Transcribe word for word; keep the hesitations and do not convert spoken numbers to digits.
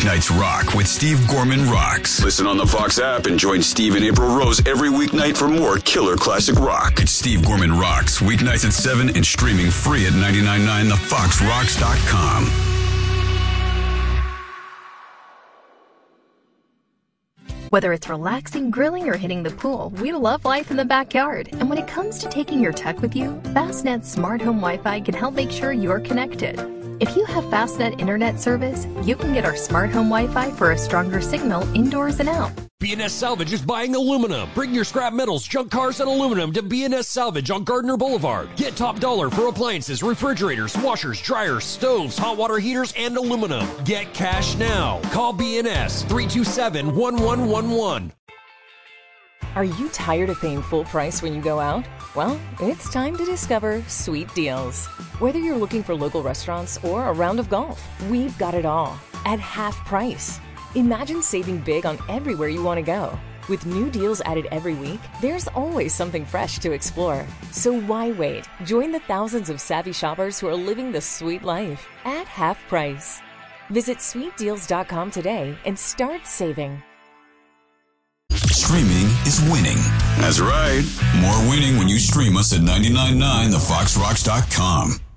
Weeknights Rock with Steve Gorman Rocks. Listen on the Fox app and join Steve and April Rose every weeknight for more killer classic rock. It's Steve Gorman Rocks, weeknights at seven and streaming free at nine nine nine the fox rocks dot com. Whether it's relaxing, grilling, or hitting the pool, we love life in the backyard. And when it comes to taking your tech with you, Fastnet's Smart Home Wi-Fi can help make sure you're connected. If you have Fastnet internet service, you can get our Smart Home Wi-Fi for a stronger signal indoors and out. B and S Salvage is buying aluminum. Bring your scrap metals, junk cars, and aluminum to B and S Salvage on Gardner Boulevard. Get top dollar for appliances, refrigerators, washers, dryers, stoves, hot water heaters, and aluminum. Get cash now. Call B and S three two seven, one one one one. Are you tired of paying full price when you go out? Well, it's time to discover Sweet Deals. Whether you're looking for local restaurants or a round of golf, we've got it all at half price. Imagine saving big on everywhere you want to go. With new deals added every week, there's always something fresh to explore. So why wait? Join the thousands of savvy shoppers who are living the sweet life at half price. Visit sweet deals dot com today and start saving. Streaming is winning. That's right. More winning when you stream us at nine nine nine the fox rocks dot com.